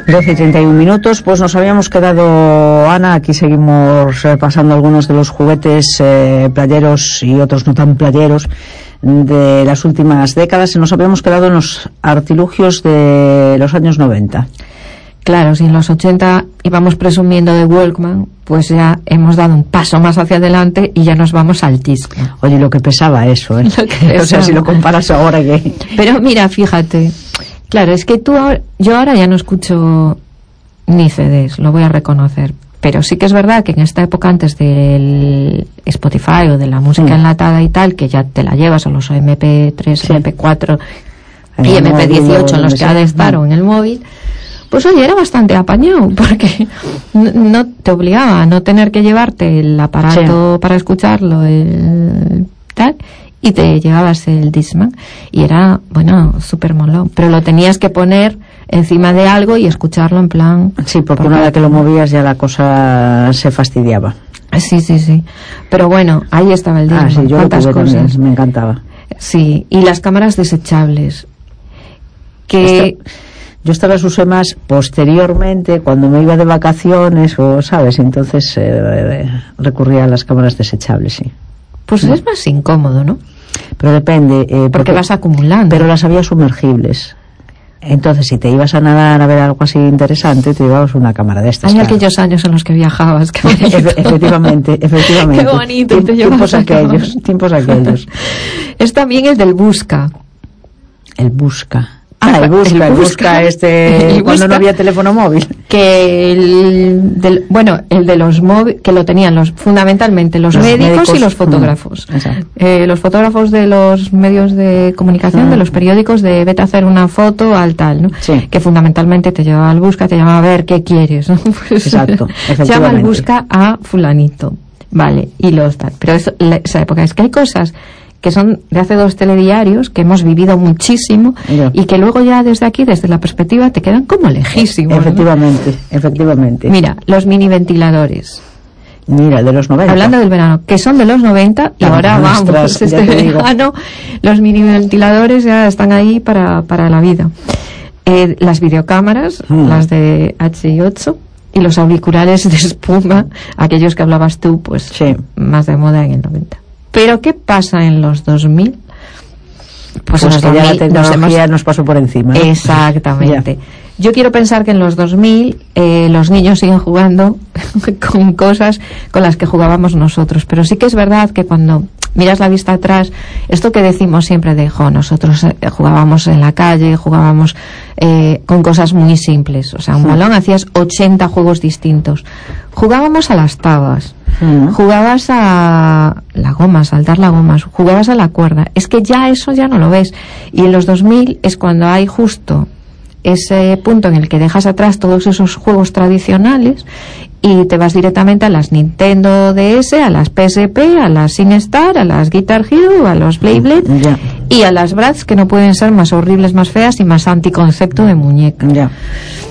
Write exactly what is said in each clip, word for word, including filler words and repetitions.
doce y treinta y un minutos, pues nos habíamos quedado, Ana, aquí seguimos repasando algunos de los juguetes eh, playeros y otros no tan playeros de las últimas décadas. Nos habíamos quedado en los artilugios de los años noventa. Claro, si en los ochenta íbamos presumiendo de Walkman, pues ya hemos dado un paso más hacia adelante y ya nos vamos al disco. Oye, lo que pesaba eso, ¿eh? Lo que pesaba. O sea, si lo comparas ahora que... Pero mira, fíjate, claro, es que tú ahora, yo ahora ya no escucho ni C Ds, lo voy a reconocer. Pero sí que es verdad que en esta época, antes del Spotify o de la música sí. enlatada y tal, que ya te la llevas a los eme pe tres, sí. eme pe cuatro y eme pe dieciocho en los que ha de estar o en el móvil, pues oye, era bastante apañado, porque no, no te obligaba a no tener que llevarte el aparato sí. para escucharlo, el tal, y te llevabas el Discman, y era, bueno, súper molón, pero lo tenías que poner encima de algo y escucharlo en plan... Sí, porque, porque una vez que lo movías ya la cosa se fastidiaba. Sí, sí, sí. Pero bueno, ahí estaba el Discman. Ah, sí, yo ¿Cuántas lo tuve cosas? También, me encantaba. Sí, y las cámaras desechables. Que... Esta... Yo esta las usé más posteriormente, cuando me iba de vacaciones, o sabes, entonces eh, recurría a las cámaras desechables, sí. Pues no. Es más incómodo, ¿no? Pero depende. Eh, porque, porque vas acumulando. Pero las había sumergibles. Entonces, si te ibas a nadar a ver algo así interesante, te llevabas una cámara de estas. Hay claro. aquellos años en los que viajabas. Qué bonito. Efe, efectivamente, efectivamente. Qué bonito. Tiem- te tiempos aquellos, tiempos aquellos. Es también el del Busca. El Busca. Ah, el Busca, el, el Busca, busca este, el cuando busca, no había teléfono móvil. Que el, del, bueno, el de los móviles, que lo tenían los, fundamentalmente los, los médicos, médicos y los fotógrafos. Mm, eh, los fotógrafos de los medios de comunicación, mm. de los periódicos, de vete a hacer una foto al tal, ¿no? Sí. Que fundamentalmente te llevaba al Busca, te llamaba a ver qué quieres, ¿no? Pues, exacto, llama al Busca a fulanito. Vale, y los tal. Pero eso, la, esa época, es que hay cosas que son de hace dos telediarios que hemos vivido muchísimo yeah. y que luego ya desde aquí, desde la perspectiva, te quedan como lejísimos. Efectivamente, ¿no? efectivamente. Mira, los mini ventiladores. Mira, de los noventa. Hablando del verano, que son de los noventa y ah, ahora nuestras, vamos, este verano los mini ventiladores ya están ahí para, para la vida. Eh, las videocámaras, hmm. las de hache y ocho, y los auriculares de espuma, aquellos que hablabas tú, pues sí. más de moda en el noventa. Pero ¿qué pasa en los dos mil? Pues, pues en los que dos mil ya la tecnología nos, hemos... nos pasó por encima, ¿no? Exactamente. Yo quiero pensar que en los dos mil eh, los niños siguen jugando con cosas con las que jugábamos nosotros, pero sí que es verdad que cuando miras la vista atrás, esto que decimos siempre de, jo, nosotros eh, jugábamos en la calle, jugábamos eh, con cosas muy simples, o sea, un sí. balón, hacías ochenta juegos distintos. Jugábamos a las tabas, uh-huh. jugabas a la goma, saltar la goma, jugabas a la cuerda. Es que ya eso ya no lo ves. Y en los dos mil es cuando hay justo ese punto en el que dejas atrás todos esos juegos tradicionales y te vas directamente a las Nintendo D S, a las P S P, a las SingStar, a las Guitar Hero, a los Beyblade yeah. y a las Bratz, que no pueden ser más horribles, más feas y más anticoncepto de muñeca. Ya. Yeah.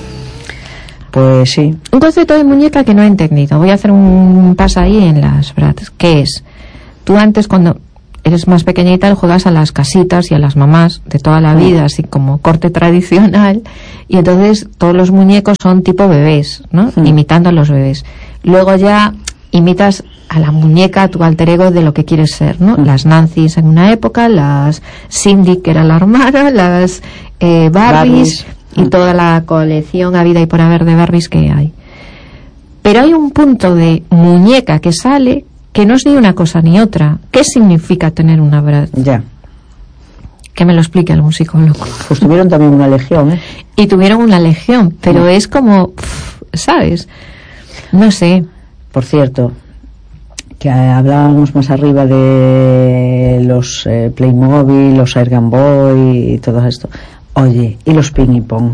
Pues sí. Un concepto de muñeca que no he entendido. Voy a hacer un paso ahí en las Bratz. ¿Qué es? Tú antes, cuando eres más pequeña y tal, juegas a las casitas y a las mamás de toda la vida, así como corte tradicional, y entonces todos los muñecos son tipo bebés, ¿no? Sí. Imitando a los bebés. Luego ya imitas a la muñeca, a tu alter ego de lo que quieres ser, ¿no? Sí. Las Nancys en una época, las Cindy, que era la hermana, las eh, Barbies, Barbies y toda la colección habida y por haber de Barbies que hay. Pero hay un punto de muñeca que sale que no es ni una cosa ni otra. ¿Qué significa tener una Bratz? Ya. Que me lo explique algún psicólogo. Pues tuvieron también una legión, ¿eh? Y tuvieron una legión, pero no. es como, ¿sabes? No sé. Por cierto, que hablábamos más arriba de los eh, Playmobil, los Air Game Boy y todo esto. Oye, ¿y los ping y pong?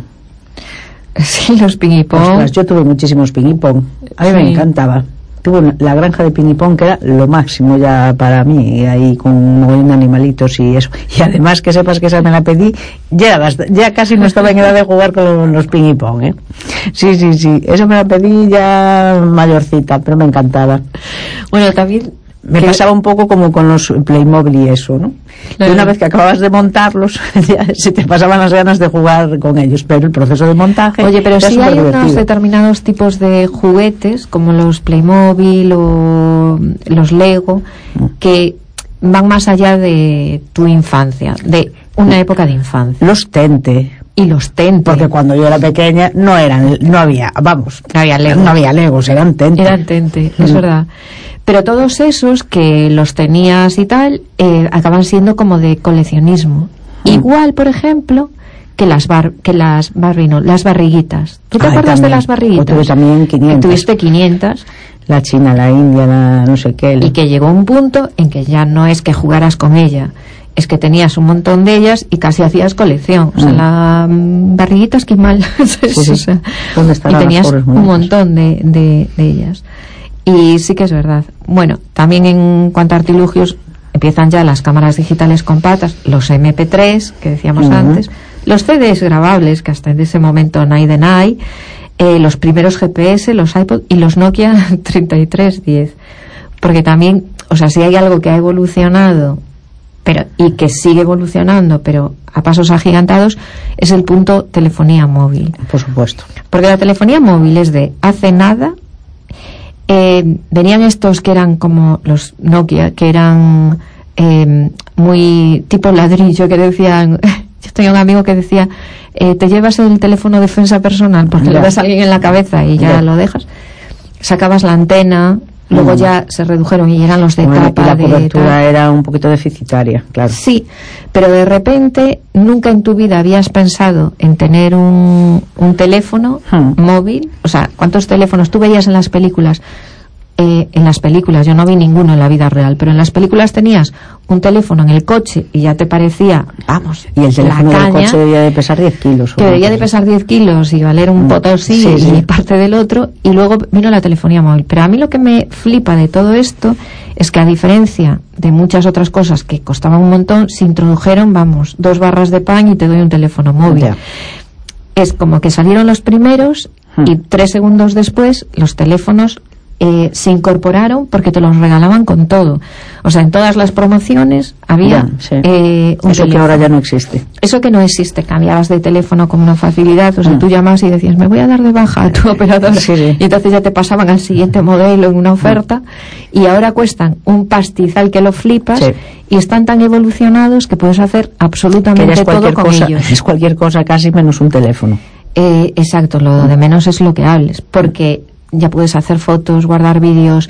Sí, los ping y pong. Ostras, yo tuve muchísimos ping y pong. A mí sí. me encantaba. Tuve la granja de ping y pong, que era lo máximo ya para mí, ahí con un montón de animalitos y eso. Y además que sepas que esa me la pedí, ya, ya casi no estaba en edad de jugar con los ping y pong, ¿eh? Sí, sí, sí, eso me la pedí ya mayorcita, pero me encantaba. Bueno, también Me que... pasaba un poco como con los Playmobil y eso, ¿no? Claro. Que una vez que acababas de montarlos, ya se te pasaban las ganas de jugar con ellos, pero el proceso de montaje... Oye, pero sí hay divertido. unos determinados tipos de juguetes, como los Playmobil o los Lego, mm. que van más allá de tu infancia, de una época de infancia. Los Tente... Y los Tente. Porque cuando yo era pequeña no eran, no había, vamos, no había Legos. No había Legos, eran Tente. Eran Tente, es mm. verdad. Pero todos esos que los tenías y tal, eh, acaban siendo como de coleccionismo. Mm. Igual, por ejemplo, que las bar, que las Barbie, no, las barriguitas. ¿Tú te Ay, acuerdas también. de las barriguitas? Yo tuve también quinientas. Que tuviste quinientas. La China, la India, la no sé qué. Y que llegó un punto en que ya no es que jugaras con ella, es que tenías un montón de ellas y casi hacías colección. O sea, mm. la mm, barriguitas, qué mal. Sí, sí. O sea, ¿Dónde están y tenías las un montón de, de, de ellas. Y sí que es verdad. Bueno, también en cuanto a artilugios, empiezan ya las cámaras digitales compactas, los eme pe tres, que decíamos uh-huh. antes, los ce des grabables, que hasta en ese momento no hay de nada, eh, los primeros ge pe ese, los iPod y los Nokia treinta y tres diez. Porque también, o sea, si hay algo que ha evolucionado pero y que sigue evolucionando, pero a pasos agigantados, es el punto telefonía móvil. Por supuesto. Porque la telefonía móvil es de hace nada. Eh, venían estos que eran como los Nokia, que eran eh, muy tipo ladrillo, que decían... Yo tenía un amigo que decía, eh, te llevas el teléfono defensa personal porque ya. le das a alguien en la cabeza y ya, ya lo dejas. Sacabas la antena... Luego mm. ya se redujeron y eran los de bueno, tapa. Y la de cobertura tal. Era un poquito deficitaria, claro. Sí, pero de repente nunca en tu vida habías pensado en tener un, un teléfono hmm. móvil. O sea, ¿cuántos teléfonos tú veías en las películas? Eh, en las películas, yo no vi ninguno en la vida real, pero en las películas tenías un teléfono en el coche y ya te parecía, vamos, y el teléfono la del caña, coche debía de pesar diez kilos. Que debía de pesar diez kilos y valer un potosí sí, sí. y parte del otro, y luego vino la telefonía móvil. Pero a mí lo que me flipa de todo esto es que, a diferencia de muchas otras cosas que costaban un montón, se introdujeron, vamos, dos barras de pan y te doy un teléfono móvil. Ya. Es como que salieron los primeros hmm. y tres segundos después los teléfonos Eh, se incorporaron porque te los regalaban con todo. O sea, en todas las promociones había ya, sí. eh, un eso teléfono. Que ahora ya no existe. Eso que no existe, cambiabas de teléfono con una facilidad. O sea, mm. tú llamas y decías, me voy a dar de baja a tu operador. Sí, sí. Y entonces ya te pasaban al siguiente modelo en una oferta. Mm. Y ahora cuestan un pastizal que lo flipas. Sí. Y están tan evolucionados que puedes hacer absolutamente todo con cosa, ellos. Es cualquier cosa casi menos un teléfono. Eh, exacto, lo de menos es lo que hables. Porque ya puedes hacer fotos, guardar vídeos,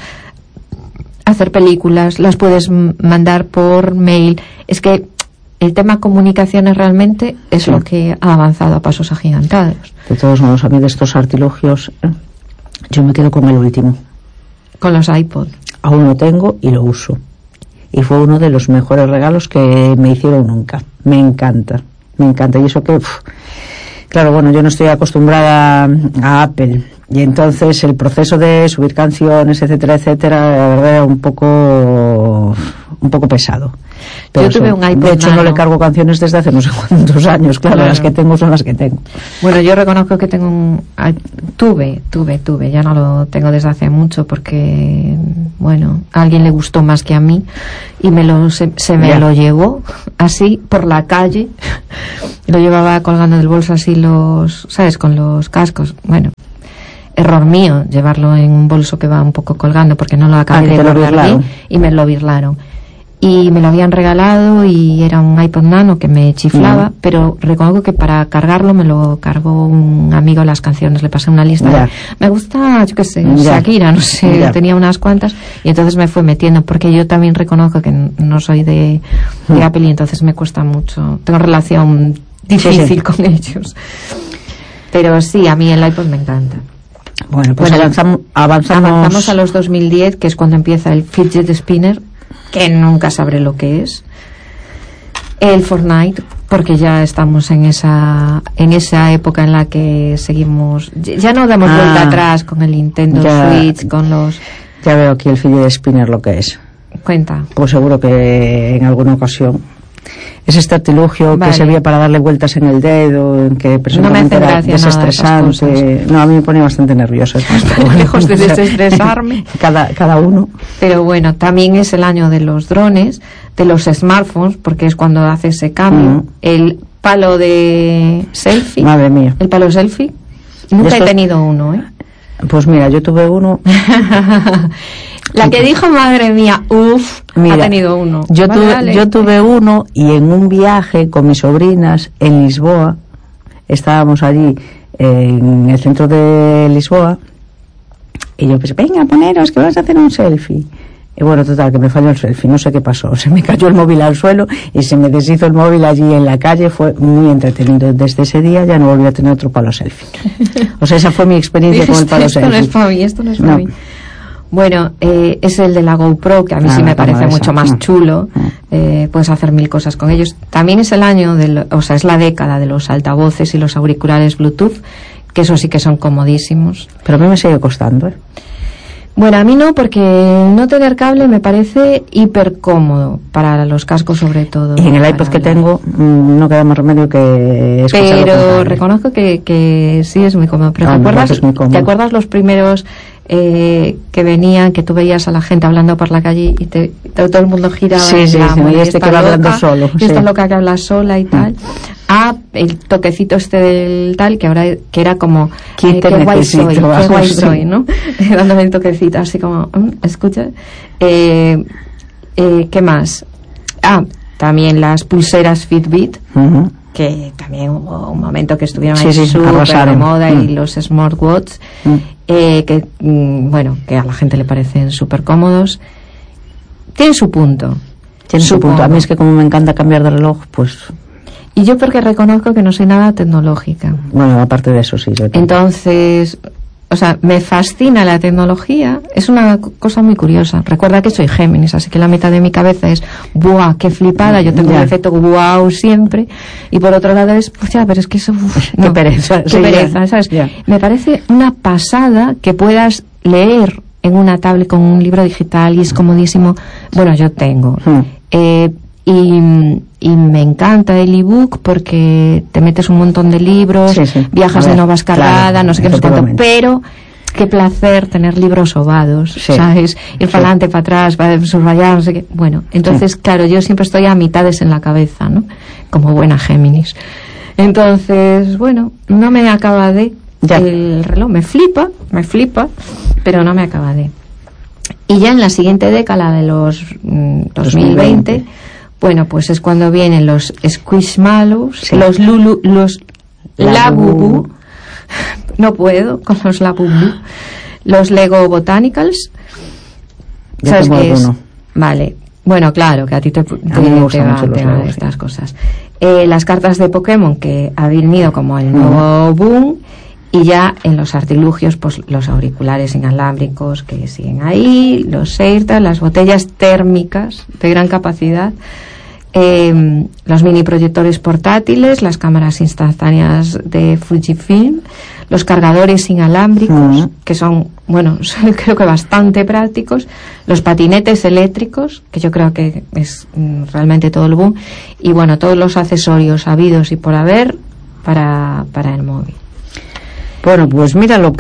hacer películas, las puedes mandar por mail. Es que el tema comunicaciones realmente es sí. lo que ha avanzado a pasos agigantados. De todos modos, a mí de estos artilugios, yo me quedo con el último. Con los iPod. Aún lo tengo y lo uso. Y fue uno de los mejores regalos que me hicieron nunca. Me encanta, me encanta. Y eso que, uf, claro, bueno, yo no estoy acostumbrada a Apple. Y entonces el proceso de subir canciones, etcétera, etcétera, la verdad era un poco un poco pesado. Pero yo tuve un iPod de hecho Nano. No le cargo canciones desde hace no sé cuántos años, claro, claro, las que tengo son las que tengo. Bueno, yo reconozco que tengo un tuve, tuve, tuve, ya no lo tengo desde hace mucho porque bueno, a alguien le gustó más que a mí y me lo se, se me ya. lo llevó así por la calle. Lo llevaba colgando del bolso así los, ¿sabes? Con los cascos. Bueno, error mío llevarlo en un bolso que va un poco colgando porque no lo acabé ah, de guardar bien y me lo birlaron. Y me lo habían regalado y era un iPod Nano que me chiflaba, mm. pero reconozco que para cargarlo me lo cargó un amigo las canciones, le pasé una lista yeah. de, me gusta, yo qué sé, yeah. Shakira, no sé, yeah. tenía unas cuantas y entonces me fue metiendo, porque yo también reconozco que no soy de, de mm. Apple y entonces me cuesta mucho, tengo relación difícil sí, sí. con ellos. Pero sí, a mí el iPod me encanta. Bueno, pues bueno, avanzamos, avanzamos... avanzamos a los dos mil diez, que es cuando empieza el fidget spinner, que nunca sabré lo que es, el Fortnite, porque ya estamos en esa en esa época en la que seguimos, ya no damos ah, vuelta atrás con el Nintendo ya, Switch, con los... Ya veo aquí el fidget spinner lo que es. Cuenta. Pues seguro que en alguna ocasión ese este artilugio vale. que servía para darle vueltas en el dedo, en que presuntamente no era desestresante. No, a mí me ponía bastante nerviosa. Lejos de desestresarme. cada, cada uno. Pero bueno, también es el año de los drones, de los smartphones, porque es cuando hace ese cambio. Uh-huh. El palo de selfie. Madre mía. El palo selfie. Nunca estos... he tenido uno, ¿eh? Pues mira, yo tuve uno. La que dijo, madre mía, uff, ha tenido uno. Yo, vale, tuve, vale. yo tuve uno y en un viaje con mis sobrinas en Lisboa, estábamos allí en el centro de Lisboa, y yo pensé, venga, poneros que vas a hacer un selfie. Y bueno, total, que me falló el selfie, no sé qué pasó. Se me cayó el móvil al suelo y se me deshizo el móvil allí en la calle. Fue muy entretenido. Desde ese día ya no volví a tener otro palo selfie. O sea, esa fue mi experiencia con el palo esto selfie. Esto no es para mí, esto no es para no. mí. Bueno, eh, es el de la GoPro, que a mí ah, sí me parece mucho más no. chulo. No. Eh, puedes hacer mil cosas con ellos. También es el año, del, o sea, es la década de los altavoces y los auriculares Bluetooth, que eso sí que son comodísimos. Pero a mí me sigue costando, ¿eh? Bueno, a mí no, porque no tener cable me parece hiper cómodo para los cascos, sobre todo. Y en el iPod que tengo mmm, no queda más remedio que escucharlo. Pero reconozco que, que sí es muy cómodo. Pero ah, ¿te, acuerdas, es muy cómodo. ¿te acuerdas los primeros eh, que venían, que tú veías a la gente hablando por la calle y te, te, todo el mundo giraba? Sí, sí, sí, y este que va hablando solo. Y esta sí. loca que habla sola y tal. Mm. Ah, el toquecito este del tal, que ahora que era como eh, qué guay soy, qué guay soy, ¿no? Dándome el toquecito así como, mm, escucha. Eh, eh, ¿Qué más? Ah, también las pulseras Fitbit, uh-huh. que también hubo un momento que estuvieron sí, ahí sí, súper de moda, mm. y los smartwatch, mm. eh, que, mm, bueno, que a la gente le parecen súper cómodos. Tiene su punto. Tiene su punto. A mí es que como me encanta cambiar de reloj, pues... Y yo porque reconozco que no soy nada tecnológica. Bueno, aparte de eso, sí. Yo Entonces, o sea, me fascina la tecnología. Es una cosa muy curiosa. Recuerda que soy Géminis, así que la mitad de mi cabeza es ¡buah, qué flipada! Yo tengo ya. el efecto ¡wow! Siempre. Y por otro lado es, pues ya, pero es que eso... Uf, no, qué pereza. Qué sí, pereza, ya. ¿sabes? Ya. Me parece una pasada que puedas leer en una tablet con un libro digital y es comodísimo. Bueno, yo tengo. Hmm. Eh, y... Y me encanta el ebook porque te metes un montón de libros, sí, sí. viajas ver, de nuevas cargadas, claro, no sé qué, no sé cuánto, pero qué placer tener libros sobados, sí. ¿sabes? Ir sí. para adelante, para atrás, para subrayar, no sé qué. Bueno, entonces, sí. claro, yo siempre estoy a mitades en la cabeza, ¿no? Como buena Géminis. Entonces, bueno, no me acaba de... Ya. El reloj me flipa, me flipa, pero no me acaba de... Y ya en la siguiente década de los mm, dos mil veinte... Bueno, pues es cuando vienen los Squishmallows, sí. los Lulu, los Labubu, no puedo con los Labubu, los Lego Botanicals. Yo ¿sabes qué es? Vale, bueno, claro, que a ti te, te, a mí me te van Lego, estas sí. cosas. Eh, las cartas de Pokémon que ha venido como el nuevo uh-huh. boom. Y ya en los artilugios, pues los auriculares inalámbricos que siguen ahí, los AirTags, las botellas térmicas de gran capacidad, eh, los mini proyectores portátiles, las cámaras instantáneas de Fujifilm, los cargadores inalámbricos, uh-huh. que son, bueno, son, creo que bastante prácticos, los patinetes eléctricos, que yo creo que es mm, realmente todo el boom, y bueno, todos los accesorios habidos y por haber para, para el móvil. Bueno, pues mira lo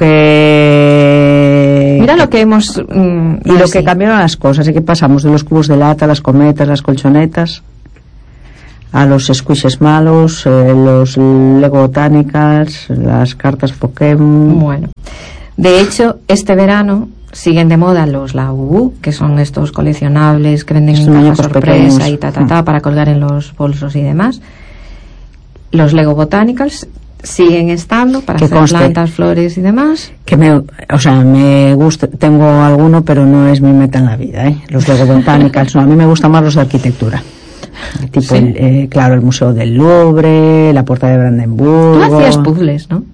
que... Mira lo que hemos... Mm, y lo sí. que cambiaron las cosas, y que pasamos de los cubos de lata, las cometas, las colchonetas, a los squishes malos, eh, los Lego Botanicals, las cartas Pokémon... Bueno, de hecho, este verano siguen de moda los Labubu, que son estos coleccionables que venden en caja sorpresa pequeños. Y ta, ta, ta, mm. para colgar en los bolsos y demás. Los Lego Botanicals... siguen estando para hacer conste, plantas, flores y demás. Que me, o sea, me gusta, tengo alguno, pero no es mi meta en la vida, ¿eh? Los Lego Botanicals, no, a mí me gustan más los de arquitectura. Tipo, ¿sí? el, eh, claro, el Museo del Louvre, la Puerta de Brandenburgo. Tú hacías puzzles, ¿no?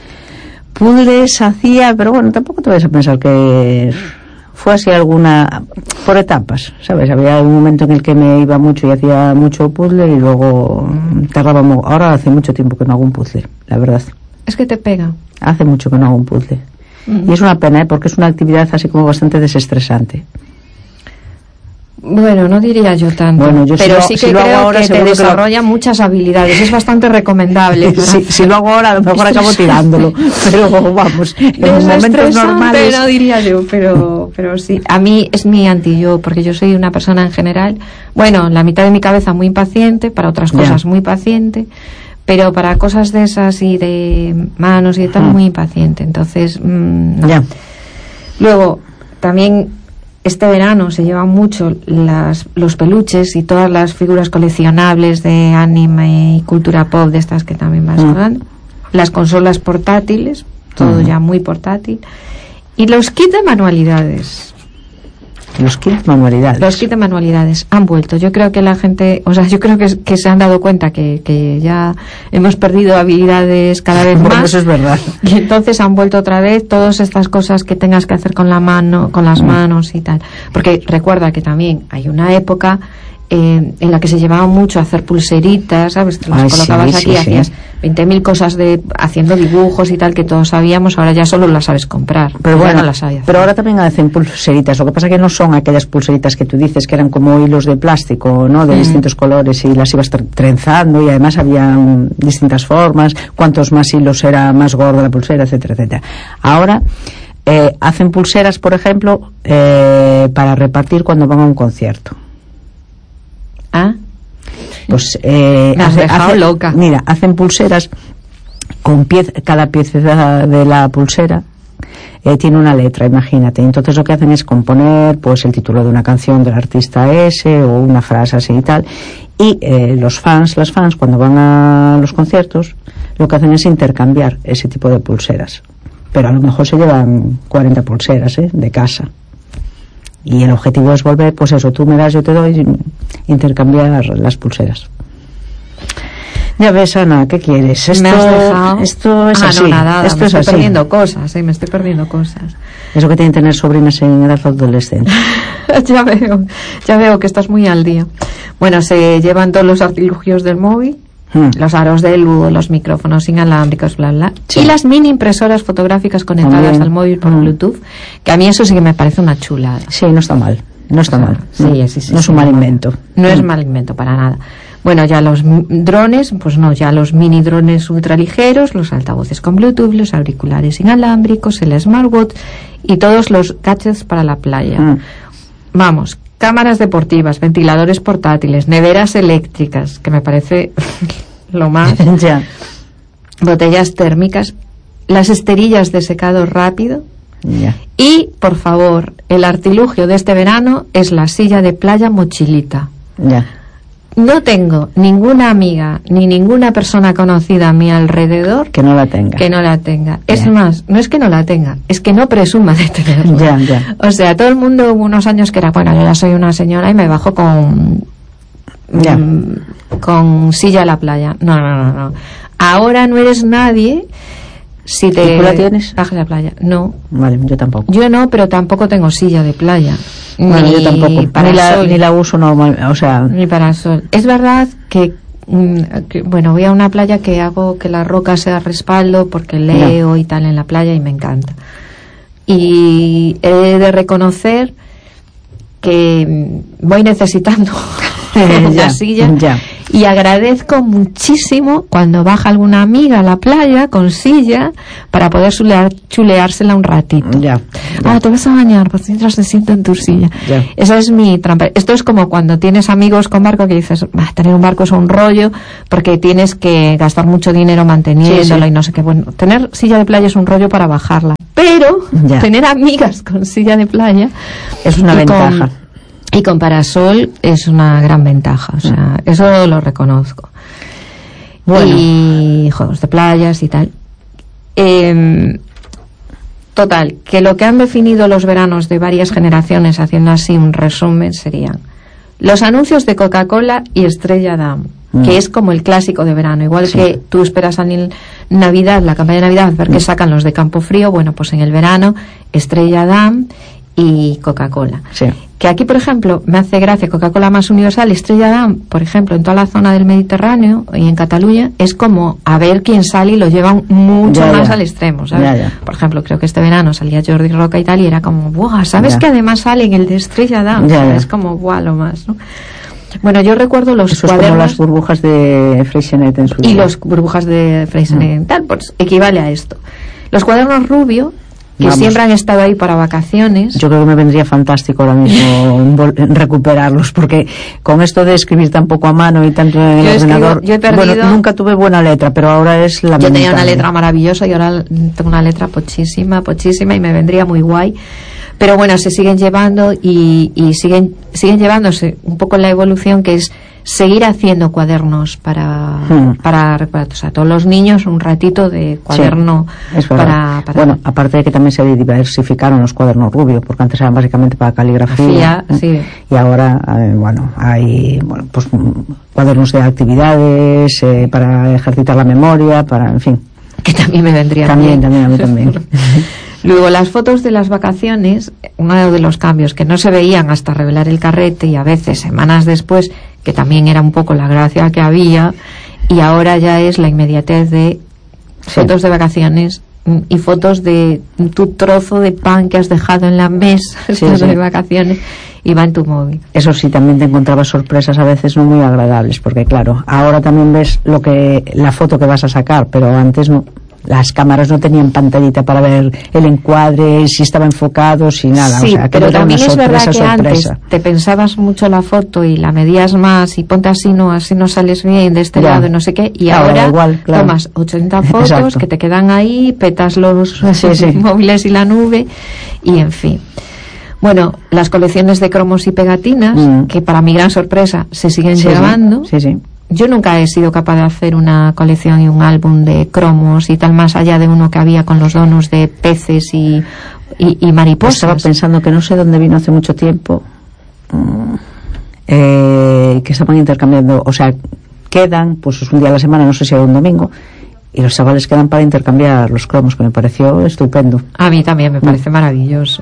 Puzzles hacía, pero bueno, tampoco te vas a pensar que fue así alguna, por etapas, ¿sabes? Había un momento en el que me iba mucho y hacía mucho puzzle y luego tardaba, ahora hace mucho tiempo que no hago un puzzle, la verdad. Es que te pega. Hace mucho que no hago un puzzle. Mm. Y es una pena, ¿eh? Porque es una actividad así como bastante desestresante. Bueno, no diría yo tanto, bueno, yo pero si sí lo, que si creo ahora, que te desarrolla que lo... muchas habilidades, es bastante recomendable. Si, si lo hago ahora, a lo mejor acabo tirándolo, pero vamos, en momentos normales... no diría yo, pero, pero sí, a mí es mi anti-yo, porque yo soy una persona en general, bueno, la mitad de mi cabeza muy impaciente, para otras cosas yeah. muy paciente, pero para cosas de esas y de manos y de tal, uh-huh. muy impaciente, entonces, mmm, no. Yeah. Luego, también... Este verano se llevan mucho las, los peluches y todas las figuras coleccionables de anime y cultura pop, de estas que también vas mm. hablando. Las consolas portátiles, todo mm. ya muy portátil. Y los kits de manualidades. Los kits de manualidades. Los kits de manualidades han vuelto. Yo creo que la gente, o sea, yo creo que, que se han dado cuenta que, que ya hemos perdido habilidades cada vez bueno, más. Eso es verdad. Y entonces han vuelto otra vez todas estas cosas que tengas que hacer con la mano, con las mm. manos y tal. Porque recuerda que también hay una época eh, en la que se llevaba mucho a hacer pulseritas, ¿sabes? Te las Ay, colocabas sí, aquí, sí, hacías sí. veinte mil cosas de haciendo dibujos y tal que todos sabíamos, ahora ya solo las sabes comprar. Pero bueno, no las sabes pero ahora también hacen pulseritas, lo que pasa que no son aquellas pulseritas que tú dices que eran como hilos de plástico, ¿no? De mm. distintos colores y las ibas trenzando y además habían distintas formas, cuantos más hilos era más gorda la pulsera, etcétera, etcétera. Ahora eh, hacen pulseras, por ejemplo, eh, para repartir cuando van a un concierto. ¿Ah? Pues eh, me has hace, dejado hace, loca. Mira, hacen pulseras con pieza, cada pieza de la pulsera eh, tiene una letra, imagínate. Entonces lo que hacen es componer pues el título de una canción del artista ese o una frase así y tal. Y eh, los fans, las fans cuando van a los conciertos lo que hacen es intercambiar ese tipo de pulseras. Pero a lo mejor se llevan cuarenta pulseras ¿eh? de casa. Y el objetivo es volver, pues eso, tú me das, yo te doy, intercambiar las pulseras. Ya ves, Ana, ¿qué quieres? Esto, me has dejado... esto es ah, así. No, nada, esto me es estoy así. perdiendo cosas, ¿eh? me estoy perdiendo cosas. Eso que tienen que tener sobrinas en edad adolescente. ya veo, ya veo que estás muy al día. Bueno, se llevan todos los artilugios del móvil. Hmm. Los aros de luz, los micrófonos inalámbricos, bla, bla. Sí. Y las mini impresoras fotográficas conectadas También. al móvil por hmm. Bluetooth, que a mí eso sí que me parece una chulada. Sí, no está mal. No está o sea, mal. Sí, no, sí, sí, no sí, es un mal invento. No hmm. es hmm. mal invento para nada. Bueno, ya los drones, pues no, ya los mini drones ultraligeros, los altavoces con Bluetooth, los auriculares inalámbricos, el smartwatch y todos los gadgets para la playa. Hmm. Vamos, cámaras deportivas, ventiladores portátiles, neveras eléctricas, que me parece lo más. Ya. Botellas térmicas, las esterillas de secado rápido. Ya. Y, por favor, el artilugio de este verano es la silla de playa mochilita. Ya. No tengo ninguna amiga ni ninguna persona conocida a mi alrededor que no la tenga. Que no la tenga. Es yeah. más, no es que no la tenga, es que no presuma de tenerla. Ya, ya. O sea, todo el mundo hubo unos años que era, bueno, yo ya soy una señora y me bajo con ya. mmm, con silla a la playa. No, no, no, no. Ahora no eres nadie si te ¿Tú la tienes? bajas a la playa. No. Vale, yo tampoco. Yo no, pero tampoco tengo silla de playa. Bueno, ni yo tampoco. Para ni, la, sol. ni la uso normal, o sea... Ni para sol. Es verdad que, mm, que, bueno, voy a una playa que hago que la roca sea respaldo porque leo no. y tal en la playa y me encanta. Y he de reconocer que voy necesitando una ya, silla ya. y agradezco muchísimo cuando baja alguna amiga a la playa con silla para poder chulear, chuleársela un ratito. Ya, ya. Ah, te vas a bañar, pues mientras te siento en tu silla. Ya. Esa es mi trampa. Esto es como cuando tienes amigos con barco que dices, bah, tener un barco es un rollo porque tienes que gastar mucho dinero manteniéndolo sí, sí. y no sé qué. Bueno, tener silla de playa es un rollo para bajarla. Pero ya. tener amigas con silla de playa es una ventaja. Con, y con parasol es una gran ventaja. O sea, mm. eso lo reconozco. Bueno. Y juegos de playas y tal. Eh, total, que lo que han definido los veranos de varias generaciones, haciendo así un resumen, serían los anuncios de Coca-Cola y Estrella Damm, mm. que es como el clásico de verano. Igual sí. que tú esperas a Navidad, la campaña de Navidad, ver mm. que sacan los de Campo Frío, bueno, pues en el verano Estrella Damm y Coca-Cola. Sí. que aquí, por ejemplo, me hace gracia Coca-Cola más Universal, Estrella Damm, por ejemplo, en toda la zona del Mediterráneo y en Cataluña, es como a ver quién sale y lo llevan mucho ya, más ya. al extremo, ¿sabes? Ya, ya. Por ejemplo, creo que este verano salía Jordi Roca y tal, y era como, ¡buah! ¿Sabes Ya. que además sale en el de Estrella Damm? Ya, ya. Es como, ¡buah! Lo más, ¿no? Bueno, yo recuerdo los Eso es cuadernos... como las burbujas de Freixenet en su Y día. los burbujas de Freixenet, Mm. tal, pues equivale a esto. Los cuadernos Rubio, que Vamos. siempre han estado ahí para vacaciones. Yo creo que me vendría fantástico ahora mismo vol- recuperarlos, porque con esto de escribir tan poco a mano y tanto en el Yo escribo- ordenador, yo he perdido- bueno, nunca tuve buena letra, pero ahora es Yo lamentable. tenía una letra maravillosa y ahora tengo una letra pochísima, pochísima, y me vendría muy guay. Pero bueno, se siguen llevando y, y siguen siguen llevándose un poco la evolución, que es seguir haciendo cuadernos para Hmm. para, para o sea, todos los niños, un ratito de cuaderno Sí, es verdad. para, para Bueno, aparte de que también se diversificaron los cuadernos Rubio, porque antes eran básicamente para caligrafía, Grafía, sí. y ahora, eh, bueno, hay bueno, pues mm, cuadernos de actividades, eh, para ejercitar la memoria, para, en fin. que también me vendría También, bien. también, a mí también. Luego, las fotos de las vacaciones, uno de los cambios que no se veían hasta revelar el carrete, y a veces semanas después, que también era un poco la gracia que había, y ahora ya es la inmediatez de Sí. fotos de vacaciones mm, y fotos de tu trozo de pan que has dejado en la mesa Sí, de sí. vacaciones y va en tu móvil. Eso sí, también te encontrabas sorpresas a veces no muy agradables, porque claro, ahora también ves lo que la foto que vas a sacar, pero antes no. Las cámaras no tenían pantallita para ver el encuadre, si estaba enfocado, si nada. Sí, o sea, que pero era también una es verdad que sorpresa, antes sorpresa. te pensabas mucho la foto y la medías más y ponte así, no, así no sales bien de este Ya. lado y no sé qué, y Ahora ahora igual, claro. tomas ochenta fotos Exacto. que te quedan ahí, petas los Sí, sí. móviles y la nube, y en fin. Bueno, las colecciones de cromos y pegatinas, Mm. que para mi gran sorpresa se siguen Sí, sí. llevando. Sí, sí. Yo nunca he sido capaz de hacer una colección y un álbum de cromos y tal, más allá de uno que había con los donos de peces y, y, y mariposas. Estaba pensando que no sé dónde vino hace mucho tiempo, mm, eh, que estaban intercambiando, o sea, quedan, pues es un día a la semana, no sé si era un domingo, y los chavales quedan para intercambiar los cromos, que me pareció estupendo. A mí también me parece maravilloso.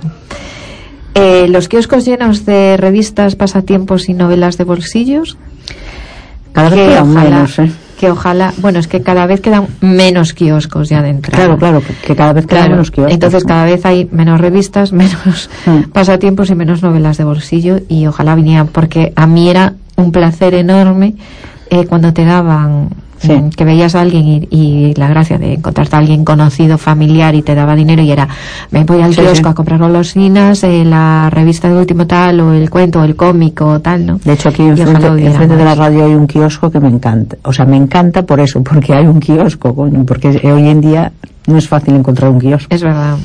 Eh, los kioscos llenos de revistas, pasatiempos y novelas de bolsillos. Cada vez que quedan ojalá, menos, ¿eh? que ojalá, bueno, es que cada vez quedan menos kioscos ya de entrada. Claro, claro, que, que cada vez quedan Claro, menos kioscos. entonces cada vez hay menos revistas, menos Mm. pasatiempos y menos novelas de bolsillo, y ojalá vinieran, porque a mí era un placer enorme eh, cuando te daban, Sí. mm, que veías a alguien y, y la gracia de encontrarte a alguien conocido, familiar, y te daba dinero y era, me voy al Sí, kiosco sí. a comprar golosinas, eh, la revista de último tal, o el cuento, o el cómic, o tal, ¿no? De hecho, aquí Y enfrente, ojalá hubiera enfrente de la más. radio hay un kiosco que me encanta. O sea, me encanta por eso, porque hay un kiosco, coño, porque hoy en día no es fácil encontrar un kiosco. Es verdad.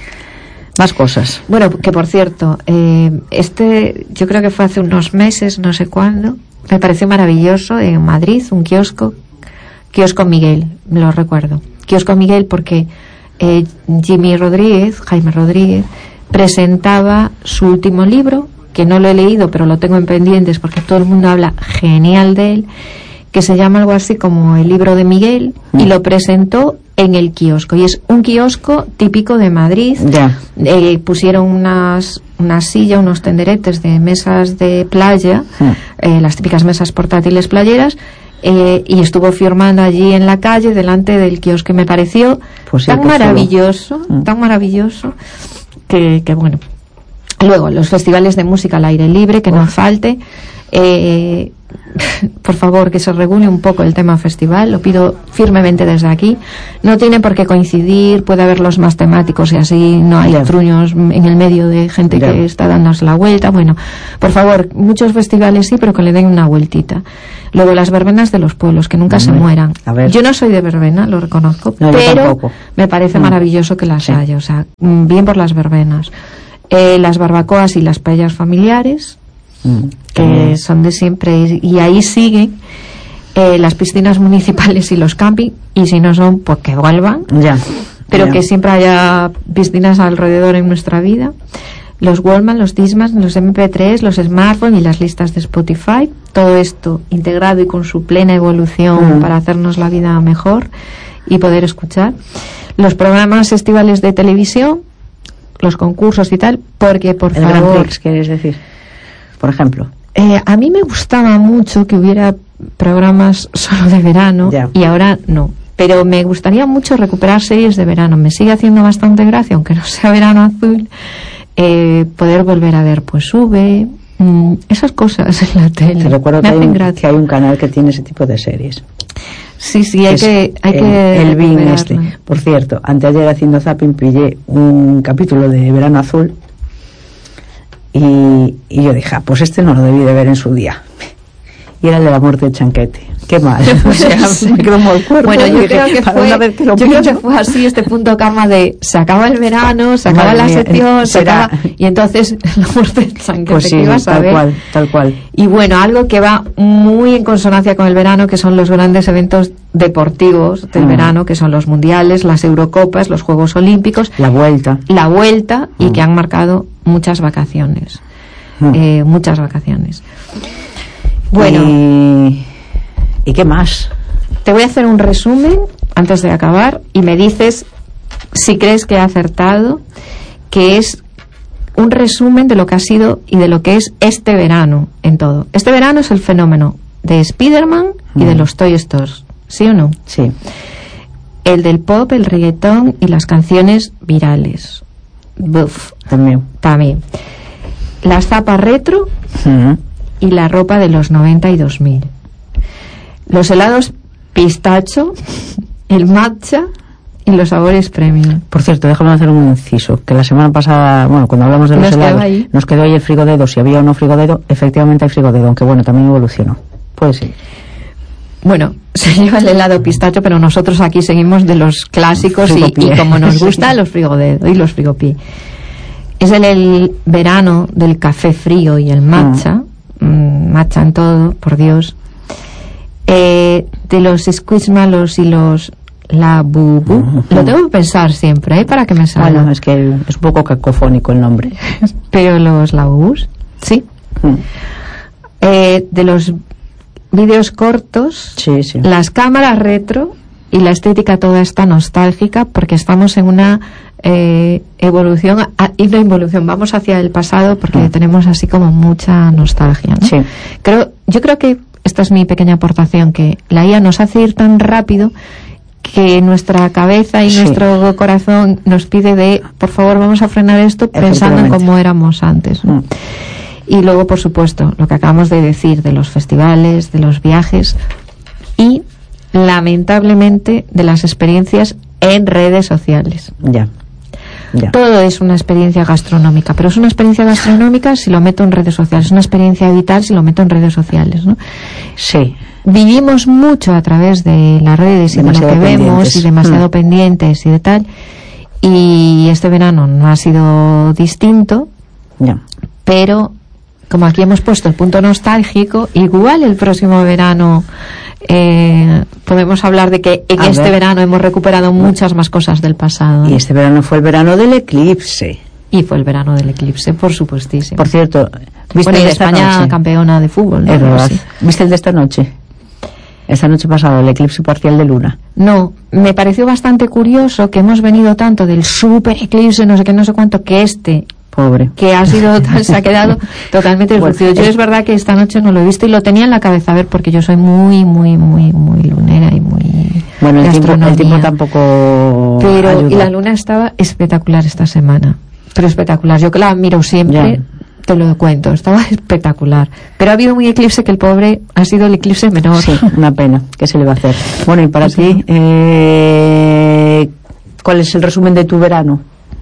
Más cosas. Bueno, que por cierto, eh, este yo creo que fue hace unos meses, no sé cuándo, me pareció maravilloso en Madrid, un kiosco, kiosco Miguel, me lo recuerdo. Kiosco Miguel porque eh, Jimmy Rodríguez, Jaime Rodríguez, presentaba su último libro, que no lo he leído, pero lo tengo en pendientes porque todo el mundo habla genial de él, que se llama algo así como El libro de Miguel, Mm. y lo presentó en el kiosco, y es un kiosco típico de Madrid. Ya. Eh, pusieron unas una silla, unos tenderetes de mesas de playa, Mm. eh, las típicas mesas portátiles playeras, eh, y estuvo firmando allí en la calle delante del kiosco, que me pareció Pues sí, tan pues maravilloso, solo. Mm. tan maravilloso, que, que bueno. Luego, los festivales de música al aire libre, que no Uf. falte. Eh, por favor, que se regule un poco el tema festival, lo pido firmemente desde aquí. No tiene por qué coincidir, puede haberlos más temáticos y así no hay Ya. truños en el medio de gente Ya. que está dándose la vuelta. Bueno, por favor, muchos festivales sí, pero que le den una vueltita. Luego, las verbenas de los pueblos, que nunca se Hombre, mueran. a ver. Yo no soy de verbena, lo reconozco, No, yo pero tampoco. me parece Mm. maravilloso que las Sí. haya. O sea, mm, bien por las verbenas. Eh, las barbacoas y las paellas familiares, Mm. que son de siempre, y, y ahí siguen. Eh, las piscinas municipales y los camping, y si no son, pues que vuelvan, Ya. pero Ya. que siempre haya piscinas alrededor en nuestra vida. Los Wallman, los Discman, los eme pe tres, los smartphones y las listas de Spotify, todo esto integrado y con su plena evolución Mm. para hacernos la vida mejor y poder escuchar. Los programas estivales de televisión, los concursos y tal, porque por El Grand favor, Prix, ¿quieres decir? por ejemplo? Eh, a mí me gustaba mucho que hubiera programas solo de verano, ya. Y ahora no. Pero me gustaría mucho recuperar series de verano. Me sigue haciendo bastante gracia, aunque no sea Verano Azul, eh, poder volver a ver pues V, mmm, esas cosas en la tele. Te recuerdo me que hacen hay, un, gracia. que hay un canal que tiene ese tipo de series. Sí, sí, hay que, hay el, que el Bing recuperarla. este. Por cierto, anteayer haciendo zapping pillé un capítulo de Verano Azul y, y yo dije, ah, pues este no lo debí de ver en su día. Y era el de la muerte de Chanquete. Qué mal. O sea, me cromó el cuerpo. Bueno, yo, dije, creo que, fue, que yo pillo. creo que fue así este punto karma de se acaba el verano, se acaba Madre la mía, sección, se será... acaba, y entonces la muerte de Chanquete, pues sí, que ibas a tal ver. cual, tal cual. Y bueno, algo que va muy en consonancia con el verano, que son los grandes eventos deportivos del mm. verano, que son los mundiales, las Eurocopas, los Juegos Olímpicos, la vuelta, la vuelta, mm. y que han marcado muchas vacaciones, mm. eh, muchas vacaciones. Bueno, y... ¿y qué más? Te voy a hacer un resumen antes de acabar y me dices si crees que he acertado, que es un resumen de lo que ha sido y de lo que es este verano en todo. Este verano es el fenómeno de Spider-Man y mm. de los Toy Stories, ¿sí o no? Sí. El del pop, el reggaetón y las canciones virales. Buf. También. También. Las zapas retro mm. y la ropa de los noventa y dos mil. Los helados pistacho, el matcha y los sabores premium. Por cierto, déjame hacer un inciso, que la semana pasada, bueno, cuando hablamos de los Nos helados, quedó ahí. nos quedó ahí el frigodedo, si había o no frigodedo. Efectivamente hay frigodedo, aunque bueno, también evolucionó. Pues sí. Bueno, se lleva el helado pistacho, pero nosotros aquí seguimos de los clásicos y, y como nos gusta, sí. Los frigodedo y los frigopí. Es el, el verano del café frío y el matcha, mm. Mm, matcha en todo, por Dios. Eh, de los squishmallows y los Labubu, uh-huh. Lo tengo que pensar siempre, ¿eh? Para que me salga. Bueno, es que es un poco cacofónico el nombre. Pero los Labubus, sí. Uh-huh. Eh, de los vídeos cortos, sí, sí. Las cámaras retro y la estética toda esta nostálgica, porque estamos en una eh, evolución a, y una involución, vamos hacia el pasado porque uh-huh. tenemos así como mucha nostalgia, ¿no? Sí. Creo, yo creo que esta es mi pequeña aportación, que la I A nos hace ir tan rápido que nuestra cabeza y sí. nuestro corazón nos pide de, por favor, vamos a frenar esto pensando en cómo éramos antes, ¿no? Mm. Y luego, por supuesto, lo que acabamos de decir de los festivales, de los viajes y, lamentablemente, de las experiencias en redes sociales. Ya. Ya. Todo es una experiencia gastronómica, pero es una experiencia gastronómica si lo meto en redes sociales, es una experiencia vital si lo meto en redes sociales, ¿no? Sí. Vivimos mucho a través de las redes y demasiado de lo que pendientes. Vemos y demasiado mm. pendientes y de tal, y este verano no ha sido distinto, ya. Pero como aquí hemos puesto el punto nostálgico, igual el próximo verano Eh, podemos hablar de que en a este ver. verano hemos recuperado muchas más cosas del pasado. Y este verano fue el verano del eclipse. Y fue el verano del eclipse, por supuestísimo. Por cierto, ¿viste bueno, el de España esta noche? Campeona de fútbol, ¿no? Es verdad. Sí. ¿Viste el de esta noche? Esta noche pasada, el eclipse parcial de luna. No, me pareció bastante curioso que hemos venido tanto del super eclipse, no sé qué, no sé cuánto, que este... Pobre. Que ha sido tal, se ha quedado totalmente deslucido. Bueno, yo es verdad que esta noche no lo he visto y lo tenía en la cabeza, a ver, porque yo soy muy, muy, muy, muy lunera y muy bueno, el tiempo, el tiempo tampoco pero ayuda. Y la luna estaba espectacular esta semana, pero espectacular. Yo que la miro siempre, ya. Te lo cuento, estaba espectacular. Pero ha habido un eclipse que el pobre ha sido el eclipse menor. Sí, una pena. ¿Qué se le va a hacer? Bueno, y para ti, eh, ¿cuál es el resumen de tu verano?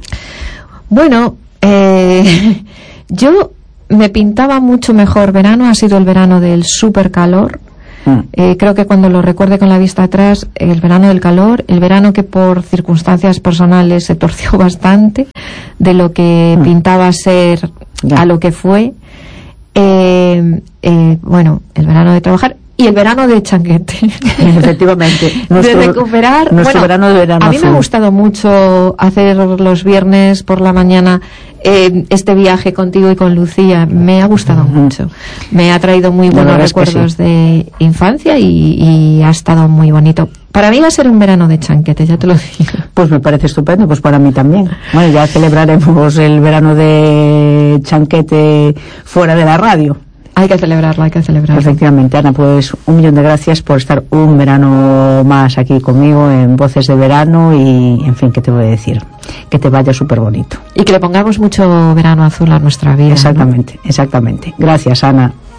Bueno, Eh, yo me pintaba mucho mejor verano, ha sido el verano del super calor. Mm. Eh, creo que cuando lo recuerde con la vista atrás, el verano del calor, el verano que por circunstancias personales se torció bastante de lo que mm. pintaba ser yeah. a lo que fue. Eh, eh, bueno, el verano de trabajar y el verano de Chanquete. Efectivamente. Nuestro, de recuperar. Nuestro bueno, verano de verano a mí azul. me ha gustado mucho hacer los viernes por la mañana eh, este viaje contigo y con Lucía. Me ha gustado uh-huh. mucho. Me ha traído muy buenos recuerdos sí. de infancia y, y ha estado muy bonito. Para mí va a ser un verano de Chanquete, ya te lo digo. Pues me parece estupendo, pues para mí también. Bueno, ya celebraremos el verano de Chanquete fuera de la radio. Hay que celebrarlo, hay que celebrarlo. Efectivamente, Ana, pues un millón de gracias por estar un verano más aquí conmigo en Voces de Verano y, en fin, ¿qué te voy a decir? Que te vaya súper bonito. Y que le pongamos mucho verano azul a nuestra vida. Exactamente, ¿no? Exactamente. Gracias, Ana.